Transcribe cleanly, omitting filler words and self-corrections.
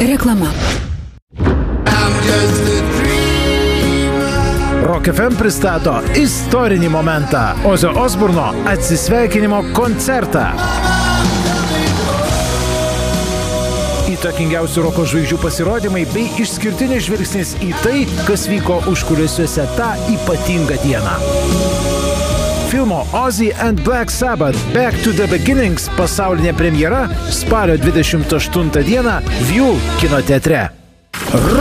Reklama. Rock FM pristato istorinį momentą – Ozio Osburno atsisveikinimo koncertą. Įtakingiausių roko žvaigždžių pasirodymai bei išskirtinis žvilgsnis į tai, kas vyko užkulisiuose tą ypatingą dieną. Filmo Ozzy and Black Sabbath Back to the Beginnings pasaulinė premjera spalio 28 dieną View kino teatre.